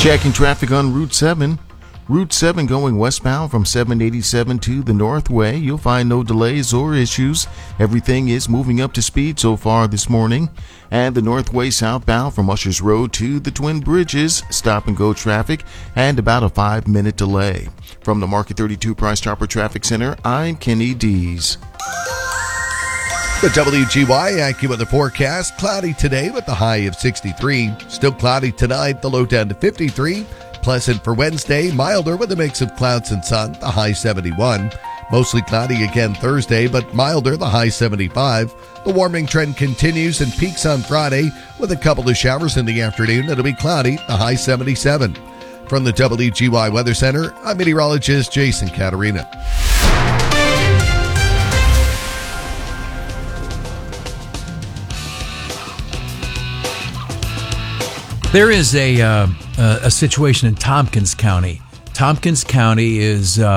Checking traffic on Route 7. Route 7 going westbound from 787 to the Northway. You'll find no delays or issues. Everything is moving up to speed so far this morning. And the Northway southbound from Ushers Road to the Twin Bridges. Stop and go traffic and about a 5-minute delay. From the Market 32 Price Chopper Traffic Center, I'm Kenny Dees. The WGY AccuWeather forecast, cloudy today with the high of 63. Still cloudy tonight, the low down to 53. Pleasant for Wednesday, milder with a mix of clouds and sun, the high 71. Mostly cloudy again Thursday, but milder, the high 75. The warming trend continues and peaks on Friday with a couple of showers in the afternoon. It'll be cloudy, the high 77. From the WGY Weather Center, I'm meteorologist Jason Caterina. There is a situation in Tompkins County. Tompkins County is in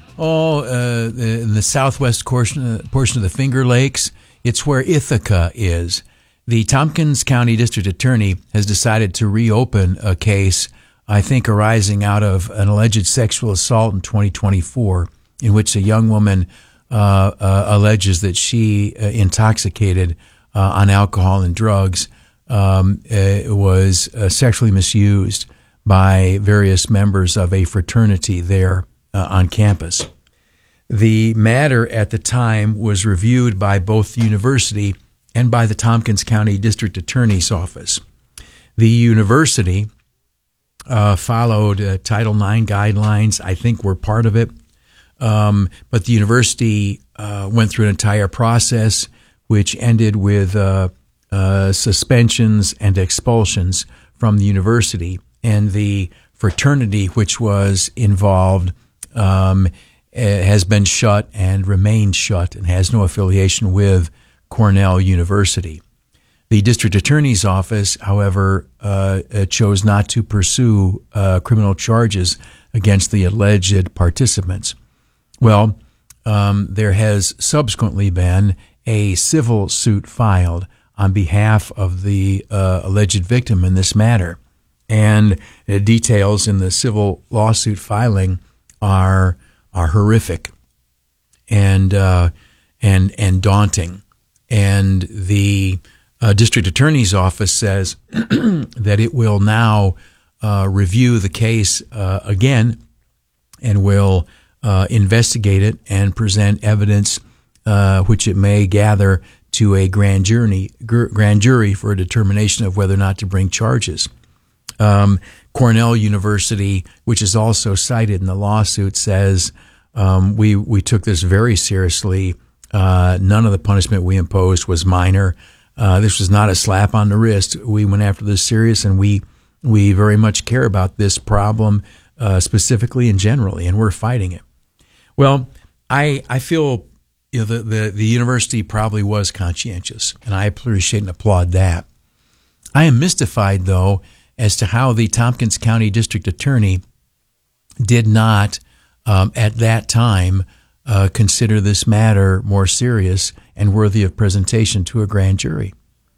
the southwest portion of the Finger Lakes. It's where Ithaca is. The Tompkins County District Attorney has decided to reopen a case, I think arising out of an alleged sexual assault in 2024, in which a young woman alleges that she, intoxicated on alcohol and drugs, was sexually misused by various members of a fraternity there on campus. The matter at the time was reviewed by both the university and by the Tompkins County District Attorney's Office. The university followed Title IX guidelines. I think we're part of it. But the university went through an entire process which ended with suspensions and expulsions from the university, and the fraternity which was involved has been shut and remains shut and has no affiliation with Cornell University. The district attorney's office, however, chose not to pursue criminal charges against the alleged participants. Well, there has subsequently been a civil suit filed on behalf of the alleged victim in this matter. And details in the civil lawsuit filing are horrific and daunting. And the district attorney's office says that it will now review the case again and will investigate it and present evidence which it may gather to a grand jury for a determination of whether or not to bring charges. Cornell University, which is also cited in the lawsuit, says we took this very seriously. None of the punishment we imposed was minor. This was not a slap on the wrist. We went after this serious, and we very much care about this problem specifically and generally, and we're fighting it. Well, I feel the university probably was conscientious, and I appreciate and applaud that. I am mystified, though, as to how the Tompkins County District Attorney did not, at that time, consider this matter more serious and worthy of presentation to a grand jury.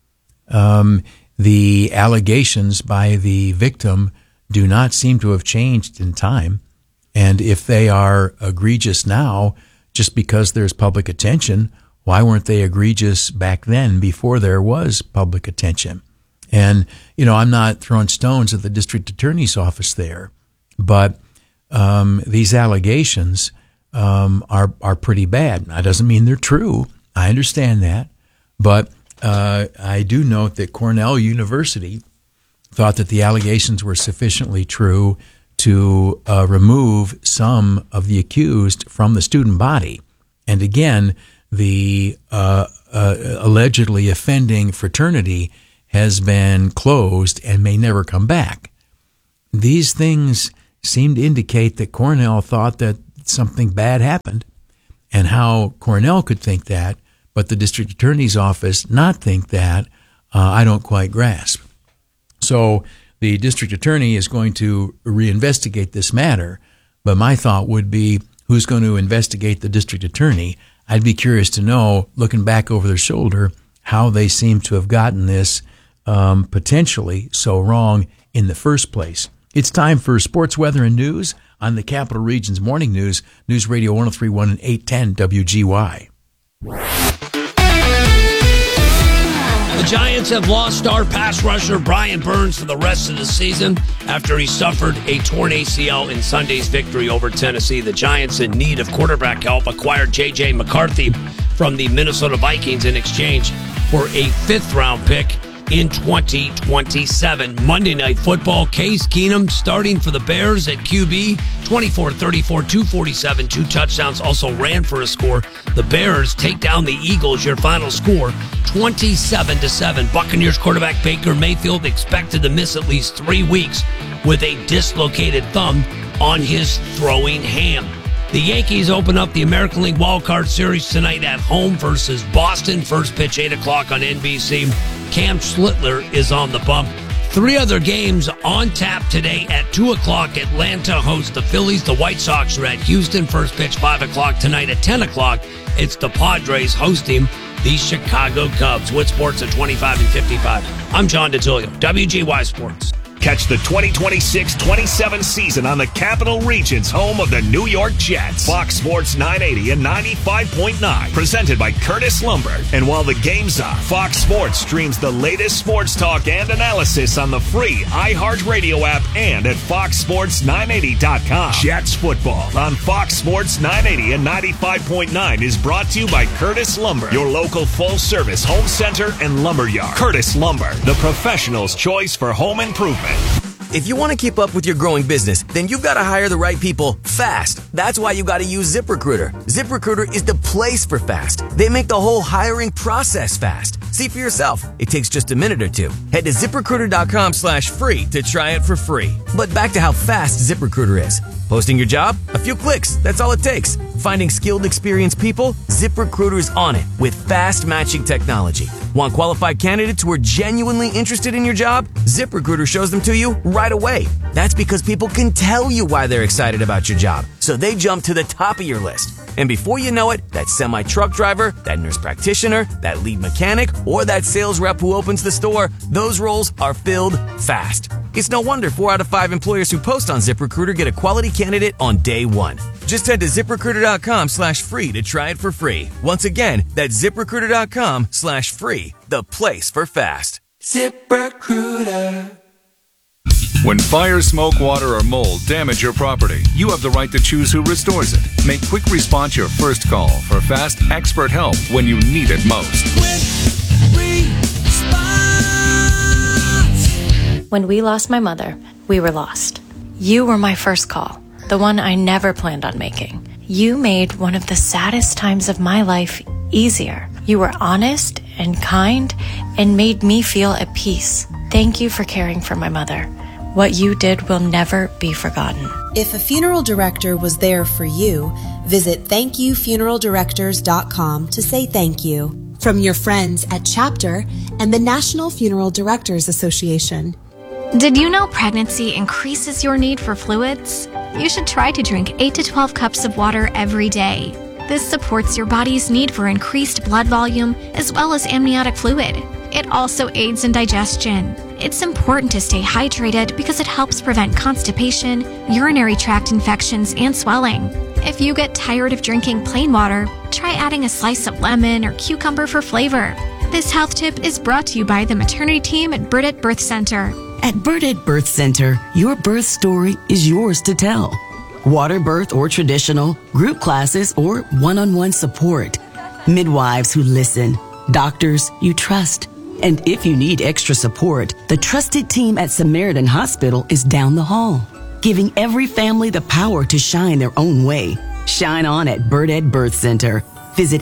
The allegations by the victim do not seem to have changed in time, and if they are egregious now, just because there's public attention, why weren't they egregious back then before there was public attention? And, I'm not throwing stones at the district attorney's office there, but these allegations are pretty bad. That doesn't mean they're true. I understand that. But I do note that Cornell University thought that the allegations were sufficiently true to remove some of the accused from the student body. And again, the allegedly offending fraternity has been closed and may never come back. These things seem to indicate that Cornell thought that something bad happened, and how Cornell could think that, but the district attorney's office not think that, I don't quite grasp. So the district attorney is going to reinvestigate this matter, but my thought would be, who's going to investigate the district attorney? I'd be curious to know, looking back over their shoulder, how they seem to have gotten this potentially so wrong in the first place. It's time for sports, weather, and news on the Capital Region's Morning News, News Radio 103.1 and 810 WGY. The Giants have lost star pass rusher Brian Burns for the rest of the season after he suffered a torn ACL in Sunday's victory over Tennessee. The Giants, in need of quarterback help, acquired J.J. McCarthy from the Minnesota Vikings in exchange for a fifth-round pick in 2027. Monday Night Football, Case Keenum starting for the Bears at QB, 24-34, 247, 2 touchdowns, also ran for a score. The Bears take down the Eagles, your final score, 27-7. Buccaneers quarterback Baker Mayfield expected to miss at least 3 weeks with a dislocated thumb on his throwing hand. The Yankees open up the American League Wild Card Series tonight at home versus Boston. First pitch, 8 o'clock on NBC. Cam Schlittler is on the bump. 3 other games on tap today at 2 o'clock. Atlanta hosts the Phillies. The White Sox are at Houston. First pitch, 5 o'clock tonight. At 10 o'clock, it's the Padres hosting the Chicago Cubs. With sports at 25 and 55. I'm John DeTilio, WGY Sports. Catch the 2026-27 season on the Capital Region's home of the New York Jets. Fox Sports 980 and 95.9. Presented by Curtis Lumber. And while the game's on, Fox Sports streams the latest sports talk and analysis on the free iHeartRadio app and at foxsports980.com. Jets football on Fox Sports 980 and 95.9 is brought to you by Curtis Lumber, your local full-service home center and lumberyard. Curtis Lumber, the professional's choice for home improvement. If you want to keep up with your growing business, then you've got to hire the right people fast. That's why you got to use ZipRecruiter. ZipRecruiter is the place for fast. They make the whole hiring process fast. See for yourself. It takes just a minute or two. Head to ZipRecruiter.com/free to try it for free. But back to how fast ZipRecruiter is. Posting your job? A few clicks. That's all it takes. Finding skilled, experienced people? ZipRecruiter's on it with fast matching technology. Want qualified candidates who are genuinely interested in your job? ZipRecruiter shows them to you right away. That's because people can tell you why they're excited about your job, so they jump to the top of your list. And before you know it, that semi-truck driver, that nurse practitioner, that lead mechanic, or that sales rep who opens the store, those roles are filled fast. It's no wonder 4 out of 5 employers who post on ZipRecruiter get a quality candidate on day one. Just head to ZipRecruiter.com/free to try it for free. Once again, that's ZipRecruiter.com/free, the place for fast. ZipRecruiter. When fire, smoke, water, or mold damage your property, you have the right to choose who restores it. Make Quick Response your first call for fast, expert help when you need it most. Quick Response. When we lost my mother, we were lost. You were my first call, the one I never planned on making. You made one of the saddest times of my life easier. You were honest and kind and made me feel at peace. Thank you for caring for my mother. What you did will never be forgotten. If a funeral director was there for you, visit thankyoufuneraldirectors.com to say thank you. From your friends at Chapter and the National Funeral Directors Association. Did you know pregnancy increases your need for fluids? You should try to drink 8 to 12 cups of water every day. This supports your body's need for increased blood volume as well as amniotic fluid. It also aids in digestion. It's important to stay hydrated because it helps prevent constipation, urinary tract infections, and swelling. If you get tired of drinking plain water, try adding a slice of lemon or cucumber for flavor. This health tip is brought to you by the maternity team at Burdett Birth Center. At Burdett Birth Center, your birth story is yours to tell. Water birth or traditional, group classes or one-on-one support. Midwives who listen, doctors you trust. And if you need extra support, the trusted team at Samaritan Hospital is down the hall, giving every family the power to shine their own way. Shine on at Burdett Birth Center. Visit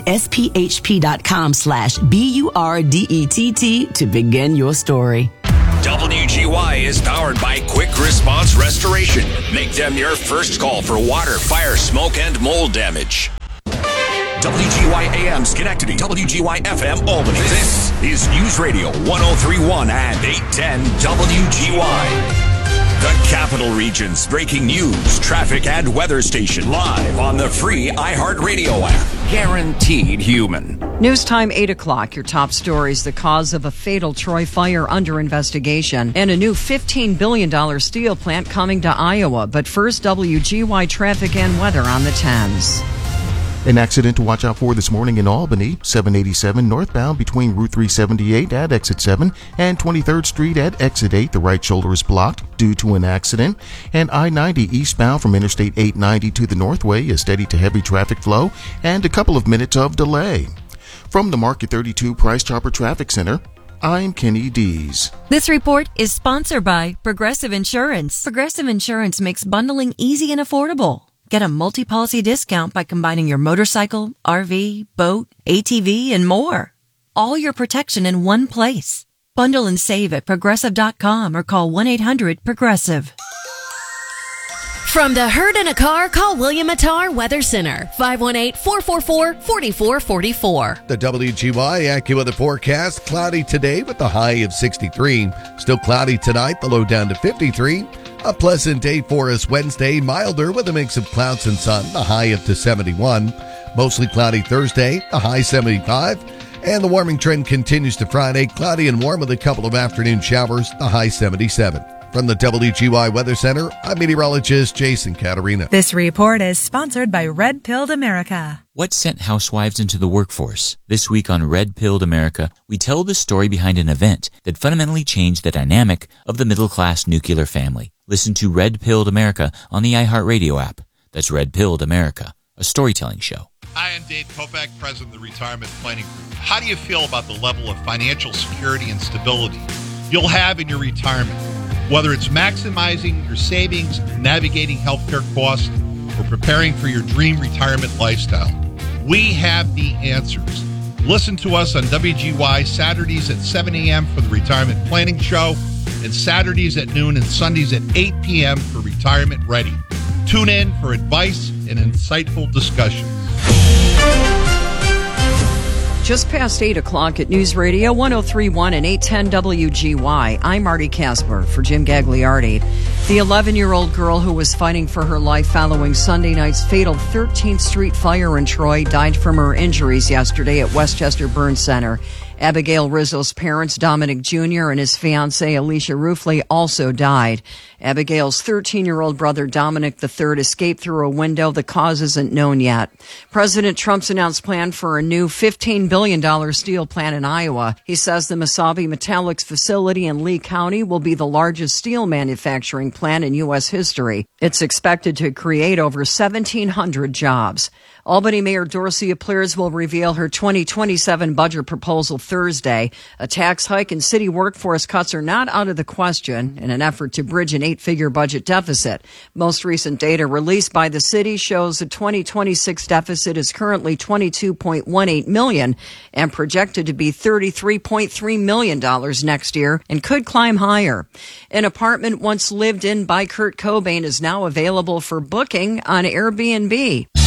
SPHP.com/BURDETT to begin your story. WGY is powered by Quick Response Restoration. Make them your first call for water, fire, smoke, and mold damage. WGY AM Schenectady, WGY FM Albany. This is News Radio 103.1 and 810 WGY. The Capital Region's breaking news, traffic, and weather station live on the free iHeartRadio app. Guaranteed human. News time 8 o'clock. Your top stories: the cause of a fatal Troy fire under investigation, and a new $15 billion steel plant coming to Iowa. But first, WGY traffic and weather on the 10s. An accident to watch out for this morning in Albany, 787 northbound between Route 378 at exit 7 and 23rd Street at exit 8. The right shoulder is blocked due to an accident. And I-90 eastbound from Interstate 890 to the Northway is steady to heavy traffic flow and a couple of minutes of delay. From the Market 32 Price Chopper Traffic Center, I'm Kenny Dees. This report is sponsored by Progressive Insurance. Progressive Insurance makes bundling easy and affordable. Get a multi-policy discount by combining your motorcycle, RV, boat, ATV, and more. All your protection in one place. Bundle and save at Progressive.com or call 1-800-PROGRESSIVE. From the Herd in a Car, call William Attar Weather Center, 518-444-4444. The WGY AccuWeather forecast: cloudy today with the high of 63. Still cloudy tonight, the low down to 53. A pleasant day for us Wednesday, milder with a mix of clouds and sun, the high up to 71. Mostly cloudy Thursday, the high 75. And the warming trend continues to Friday, cloudy and warm with a couple of afternoon showers, the high 77. From the WGY Weather Center, I'm meteorologist Jason Caterina. This report is sponsored by Red Pilled America. What sent housewives into the workforce? This week on Red Pilled America, we tell the story behind an event that fundamentally changed the dynamic of the middle-class nuclear family. Listen to Red Pilled America on the iHeartRadio app. That's Red Pilled America, a storytelling show. Hi, I'm Dave Kopak, president of the Retirement Planning Group. How do you feel about the level of financial security and stability you'll have in your retirement? Whether it's maximizing your savings, navigating healthcare costs, or preparing for your dream retirement lifestyle, we have the answers. Listen to us on WGY Saturdays at 7 a.m. for the Retirement Planning Show, and Saturdays at noon and Sundays at 8 p.m. for Retirement Ready. Tune in for advice and insightful discussions. Just past 8 o'clock at News Radio 103.1 and 810 WGY. I'm Marty Casper for Jim Gagliardi. The 11-year-old girl who was fighting for her life following Sunday night's fatal 13th Street fire in Troy died from her injuries yesterday at Westchester Burn Center. Abigail Rizzo's parents, Dominic Jr. and his fiancée, Alicia Ruffley, also died. Abigail's 13-year-old brother, Dominic III, escaped through a window. The cause isn't known yet. President Trump's announced plan for a new $15 billion steel plant in Iowa. He says the Mesabi Metallics facility in Lee County will be the largest steel manufacturing plant in U.S. history. It's expected to create over 1,700 jobs. Albany Mayor Dorcia Plears will reveal her 2027 budget proposal Thursday. A tax hike and city workforce cuts are not out of the question in an effort to bridge an 8-figure budget deficit. Most recent data released by the city shows the 2026 deficit is currently $22.18 million and projected to be $33.3 million next year and could climb higher. An apartment once lived in by Kurt Cobain is now available for booking on Airbnb.